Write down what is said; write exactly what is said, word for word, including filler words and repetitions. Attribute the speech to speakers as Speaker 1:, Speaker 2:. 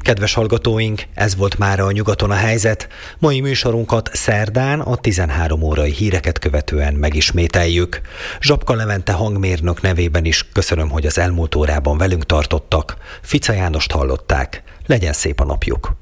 Speaker 1: Kedves hallgatóink, ez volt mára a Nyugaton a helyzet. Mai műsorunkat szerdán a tizenhárom órai híreket követően megismételjük. Zsapka Levente hangmérnök nevében is köszönöm, hogy az elmúlt órában velünk tartottak. Fica Jánost hallották. Legyen szép a napjuk!